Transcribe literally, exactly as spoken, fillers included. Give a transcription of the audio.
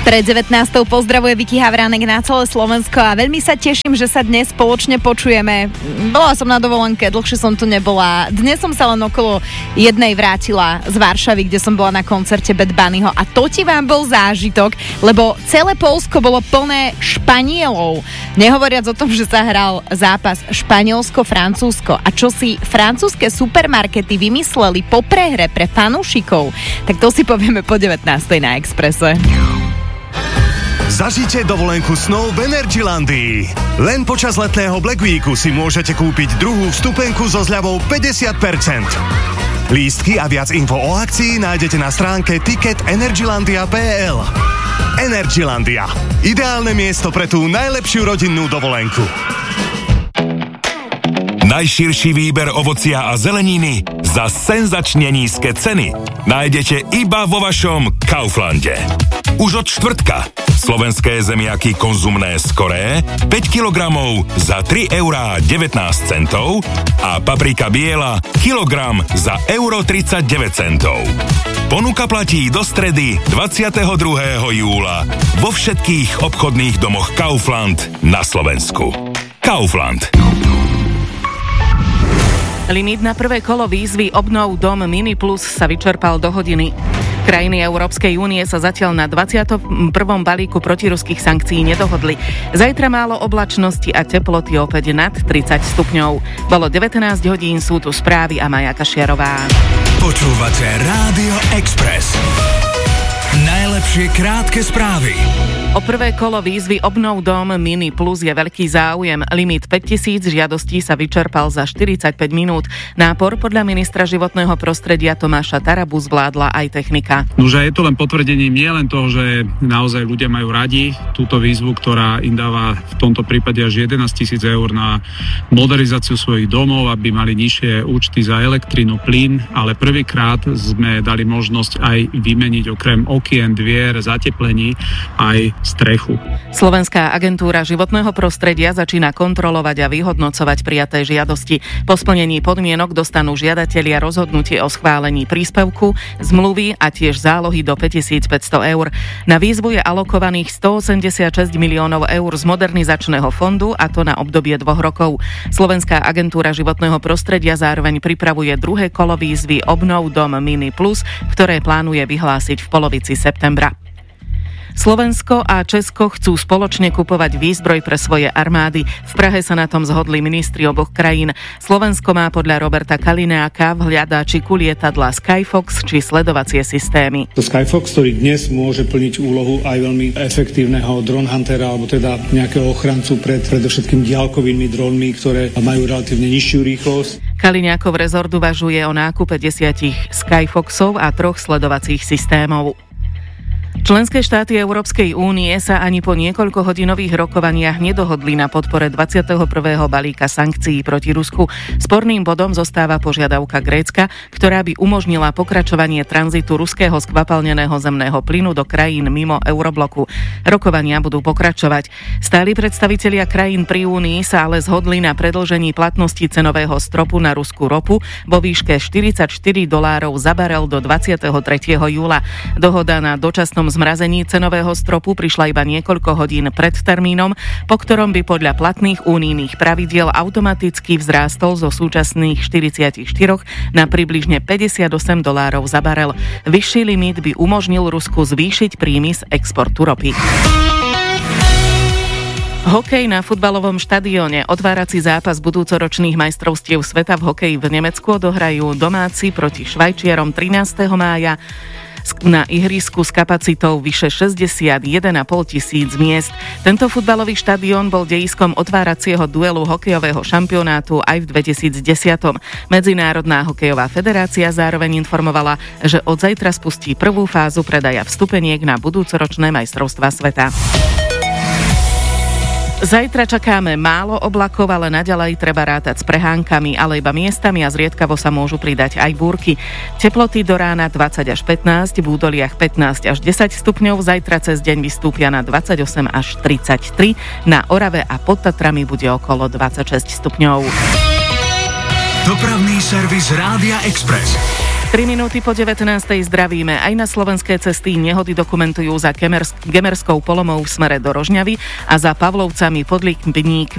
Pred devätnástou pozdravuje Vicky Havránek na celé Slovensko a veľmi sa teším, že sa dnes spoločne počujeme. Bola som na dovolenke, dlhšie som tu nebola. Dnes som sa len okolo jednej vrátila z Varšavy, kde som bola na koncerte Bad Bunnyho a to ti vám bol zážitok, lebo celé Poľsko bolo plné Španielov. Nehovoriac o tom, že sa hral zápas Španielsko-Francúzsko a čo si francúzske supermarkety vymysleli po prehre pre fanúšikov, tak to si povieme po devätnástej na Expresse. Zažite dovolenku snov v Energylandii. Len počas letného Black Weeku si môžete kúpiť druhú vstupenku so zľavou päťdesiat percent. Lístky a viac info o akcii nájdete na stránke ticket energylandia bodka es el. Energylandia. Ideálne miesto pre tú najlepšiu rodinnú dovolenku. Najširší výber ovocia a zeleniny za senzačne nízke ceny nájdete iba vo vašom Kauflande. Už od štvrtka slovenské zemiaky konzumné skoré päť kilogramov za tri eurá devätnásť centov a paprika biela kilogram za euro tridsaťdeväť centov. Ponuka platí do stredy dvadsiateho druhého júla vo všetkých obchodných domoch Kaufland na Slovensku. Kaufland. Limit na prvé kolo výzvy Obnov dom Mini Plus sa vyčerpal do hodiny. Krajiny Európskej únie sa zatiaľ na dvadsiatom prvom balíku protiruských sankcií nedohodli. Zajtra málo oblačnosti a teploty opäť nad tridsať stupňov. Bolo devätnásť hodín, sú tu správy a Maja Kašiarová. Počúvate Rádio Express. Najlepšie krátke správy. O prvé kolo výzvy Obnov dom Mini Plus je veľký záujem. Limit päťtisíc žiadostí sa vyčerpal za štyridsaťpäť minút. Nápor podľa ministra životného prostredia Tomáša Tarabu zvládla aj technika. Nože je to len potvrdením nie len toho, že naozaj ľudia majú radi túto výzvu, ktorá im dáva v tomto prípade až jedenásť tisíc eur na modernizáciu svojich domov, aby mali nižšie účty za elektrínu, plyn, ale prvýkrát sme dali možnosť aj vymeniť okrem okien, dvier, zateplení aj strechu. Slovenská agentúra životného prostredia začína kontrolovať a vyhodnocovať prijaté žiadosti. Po splnení podmienok dostanú žiadatelia rozhodnutie o schválení príspevku, zmluvy a tiež zálohy do päťtisícpäťsto eur. Na výzvu je alokovaných stoosemdesiatšesť miliónov eur z modernizačného fondu, a to na obdobie dvoch rokov. Slovenská agentúra životného prostredia zároveň pripravuje druhé kolo výzvy Obnov dom Mini Plus, ktoré plánuje vyhlásiť v polovici septembra. Slovensko a Česko chcú spoločne kupovať výzbroj pre svoje armády. V Prahe sa na tom zhodli ministri oboch krajín. Slovensko má podľa Roberta Kaliňáka v hľadáčiku lietadla Skyfox či sledovacie systémy. To Skyfox, ktorý dnes môže plniť úlohu aj veľmi efektívneho drone huntera, alebo teda nejakého ochrancu pred predovšetkým diaľkovými dronmi, ktoré majú relatívne nižšiu rýchlosť. Kaliňákov rezort uvažuje o nákupe desiatich Skyfoxov a troch sledovacích systémov. Členské štáty Európskej únie sa ani po niekoľkohodinových rokovaniach nedohodli na podpore dvadsiateho prvého balíka sankcií proti Rusku. Sporným bodom zostáva požiadavka Grécka, ktorá by umožnila pokračovanie tranzitu ruského skvapalneného zemného plynu do krajín mimo eurobloku. Rokovania budú pokračovať. Stáli predstavitelia krajín pri únii sa ale zhodli na predĺžení platnosti cenového stropu na ruskú ropu vo výške štyridsaťštyri dolárov za barel do dvadsiateho tretieho júla. Dohoda na dočasnom zmrazení cenového stropu prišla iba niekoľko hodín pred termínom, po ktorom by podľa platných únijných pravidiel automaticky vzrástol zo súčasných štyridsaťštyri na približne päťdesiatosem dolárov za barel. Vyšší limit by umožnil Rusku zvýšiť príjmy z exportu ropy. Hokej na futbalovom štadióne. Otvárací zápas budúcoročných majstrovstiev sveta v hokeji v Nemecku odohrajú domáci proti Švajčiarom trinásteho mája. Na ihrisku s kapacitou vyše šesťdesiatjeden a pol tisíc miest. Tento futbalový štadión bol dejiskom otváracieho duelu hokejového šampionátu aj v dvetisícdesať. Medzinárodná hokejová federácia zároveň informovala, že od zajtra spustí prvú fázu predaja vstupeniek na budúcoročné majstrovstvá sveta. Zajtra čakáme málo oblakov, ale naďalej treba rátať s prehánkami, ale iba miestami a zriedkavo sa môžu pridať aj búrky. Teploty do rána dvadsať až pätnásť, v údoliach pätnásť až desať stupňov, zajtra cez deň vystúpia na dvadsaťosem až tridsaťtri, na Orave a pod Tatrami bude okolo dvadsaťšesť stupňov. Dopravný servis Rádia Express. tri minúty po devätnástej zdravíme. Aj na slovenské cesty nehody dokumentujú za Gemerskou Polomou v smere do Rožňavy a za Pavlovcami pod Lipníkmi